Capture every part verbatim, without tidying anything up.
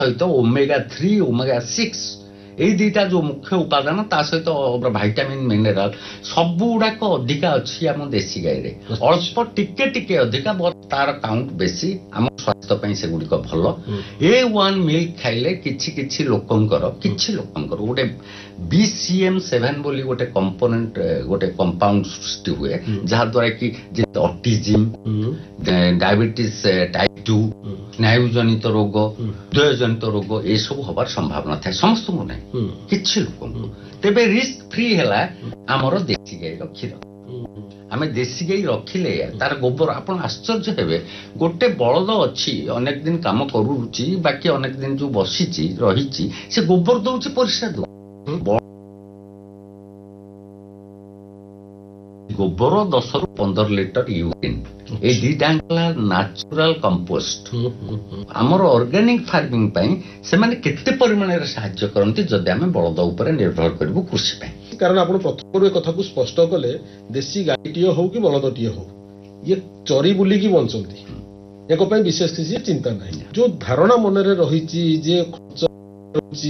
सहित omega three omega six यही दुईटा जो मुख्य उपादान ता सहित भाइटामिन मिनेराल सब गुड़ाक अधिका अच्छी आम देसी गाई रे अल्प टिके टिके अधिका तार काउंट बेसी आम स्वास्थ्य से गुड़िक भल ए वन मिल्क खाइले किछि किछि लोकंकर किछि लोकंकर गोटे बीसीएम सेवन बोली गोटे कंपोनेंट गोटे कंपाउंड सृष्टि हुए जहा द्वारा कि ऑटिज्म डायबिटीज टाइप टू स्नायु जनित रोग हृदय जनित रोग ये सब हबार संभावना था समस्त को नहीं किछि लोक तेबे रिस्क फ्री हैला हमर देसी गाई क्षीर आमे देसी गाई रखिले तार गोबर आपण आश्चर्य हेबे गोटे बळद अछि अनेक दिन काम करूची बाकी अनेक दिन जो बसिची रहिची से गोबर दउची परिश्रा दउ गोबर दस रु पंद्रह लिटर यूरिन ए दीटा नेचुरल कंपोस्ट आमर ऑर्गेनिक फार्मिंग पई से माने केते परिमाण रे सहाय्य करंती जदि आमे बळद ऊपर निर्भर करबो कृषि पई कारण आपण प्रथम कथा को स्पष्ट कले देसी गाईटीय हो कि बलदटीय हो ये चरी बुली की बंचंती एको पई विशेष किसी चिंता नहीं जो धारणा मन रे रहिची जे खर्च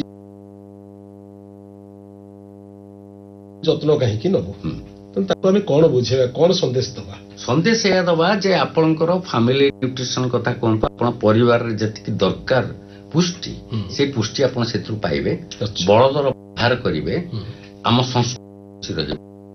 जत्न कहीं कि नबो ताको आमे कोन बुझेबा कोन संदेश दबा संदेश या दबा जे आपनकर फैमिली न्यूट्रिशन कथा कोन आपण परिवार रे जति दरकार पुष्टि से पुष्टि आपण सेतु पाइबे बळदर व्यवहार करिवे आम संस्कृति रहे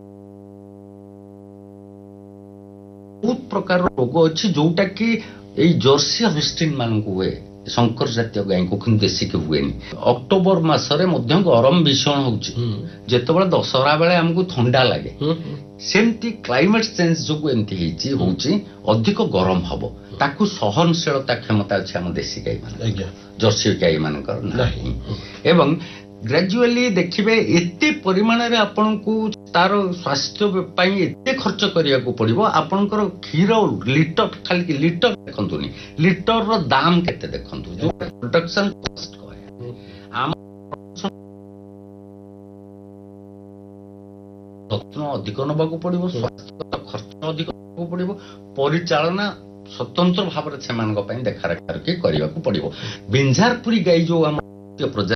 बहुत प्रकार रोग अच्छी जोटा कि यही जर्सी हॉस्टिन मान को हुए शंकर जातीय गाय को देशी के हुए अक्टोबर मासरे मध्य गरम भीषण होउची जेतेबेले दशहरा बेले हमको ठंडा लागे सेमती क्लाइमेट चेंज जो एमती हेची होउची अधिक गरम हबो ताकू सहनशीलता क्षमता अछि हम देशी गाय मान जर्सी गाय मान कर नाही एवं ग्रेजुअली देखिबे एते परिमाण रे आपन को तार स्वास्थ्य पई एते खर्च करिया को पड़िबो आपनकर क्षीर लिटर खाली लिटर देखंतुनी लिटर रो दाम केते देखंतु जो प्रोडक्शन कॉस्ट कहे आम यत्न अधिक नबा को पड़िबो स्वास्थ्य खर्च अधिक को पड़िबो परिचालना स्वतंत्र भाव रे सेमान पई देखा रेखा के करिया को पड़िबो बिंझारपुरी गाई जो हम प्रजा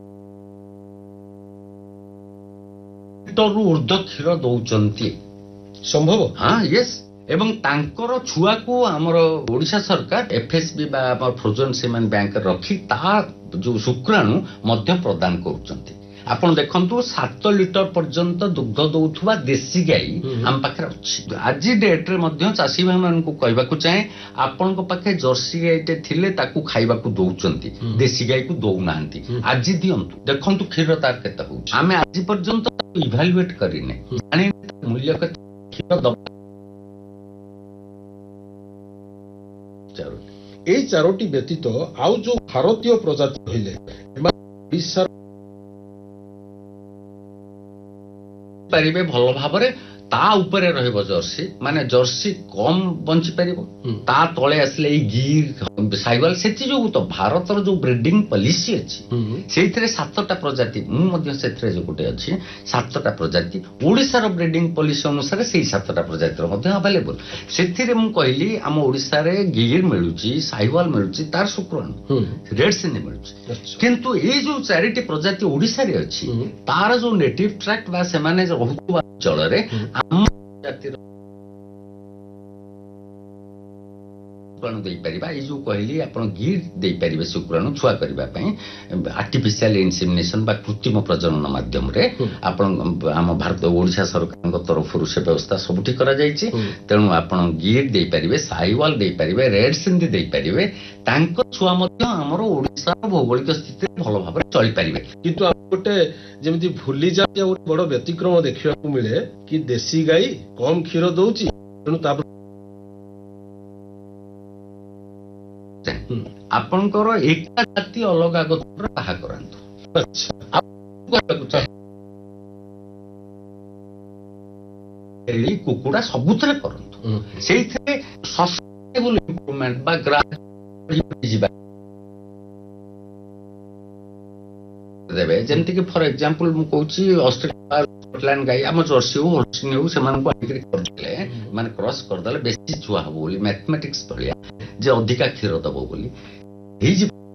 ऊर्ध क्षीर दौचंती संभव हाँ यस एवं तांकर छुआ को हमर ओडिशा सरकार एफएसबी बा हमर फ्रोजन सीमेंट बैंक रखी ता जो शुक्राणु मध्य प्रदान करूचंती आपण देखंतु सात लिटर पर्यंत दुग्ध दउथुवा देसी गाई हम पाखे अछि आज डेट रे मध्य चासी भाई मान को कहबा को चाहे आपण को पाखे जर्सी गाईटे थिले ताकू खाइबा को दउचंती देसी गाई को दउ नांती आज दियंतु देखंतु क्षीर तार केते हो आमे आज पर्यंत इवैल्यूएट करिने जानि मूल्य के क्षीर द चारोटी ए चारोटी व्यतीत आउ जो भारतीय प्रजाति होइले ओडिसा पारिबे भल भाबरे ता ऊपरे रहइबो जर्सी माने जर्सी कम बंची पारिबो ता तळे आसले ई गिर साइवाल सेति जो तो भारतर जो ब्रीडिंग पॉलिसी अछि सेइथरे सातटा प्रजाति मु मध्ये सेथरे जो गुटे अछि सातटा प्रजाति ओडिसा रो ब्रीडिंग पॉलिसी अनुसार सेइ सातटा प्रजाति रो मध्ये अवेलेबल सेथिरे मु कहली हम ओडिसा रे गिर मिलुची साइवाल मिलुची तार शुक्राणु रेड सिंधी मिलुची किंतु ए जो चारिटी प्रजाति ओडिसा रे अछि तार जो नेटिव ट्रैक्ट बा से माने जो रहउवा चल रे आम जाति शुक्राणु दे परिबा ए जो कहली आपण गिर दे परिबे शुक्राणु छुआ करबा पई आर्टिफिशियल इंसेमिनेशन बा कृत्रिम प्रजनन माध्यम रे आपण हम भारत ओडिशा सरकार को तरफ से व्यवस्था सबठी करा जायछि तेनु आपण गिर दे परिबे साइवाल दे परिबे रेड सिंधी दे परिबे तांको छुआ मध्य हमर ओडिशा भौगोलिक स्थिति भलो भाबरे चली परिबे किंतु गोटे जेमिति भूली जाय बड़ व्यतिक्रम देखिया को मिले कि देसी गाई कम क्षीर दउची तेनु ता आपनकर एका जाति अलग गोत्र कहा करंतु अच्छा आप एली कुकुडा सबुतरे करंतु सेइथे सस्टेनेबल इंप्रूवमेंट बा ग्रास जिबा देबे जेंति कि फॉर एग्जांपल मु कहूची ऑस्ट्रेलिया स्कॉटलैंड गाई हम जर्सी हो हॉस्टिन हो से मान को आकरी करले माने क्रॉस कर दले बेसी छुआ हो बोली मैथमेटिक्स पढ़िया जे अधिका क्षीर दबो बोली हे